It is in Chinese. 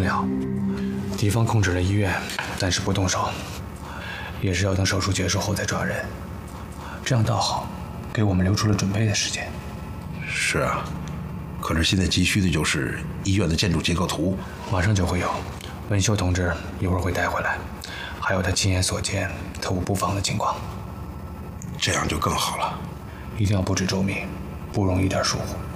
了。敌方控制了医院，暂时不动手，也是要等手术结束后再抓人。这样倒好，给我们留出了准备的时间。 是啊，可是现在急需的就是医院的建筑结构图， 马上就会有。文秀同志一会儿会带回来，还有他亲眼所见特务布防的情况。 这样就更好了。 一定要布置周密，不容一点疏忽。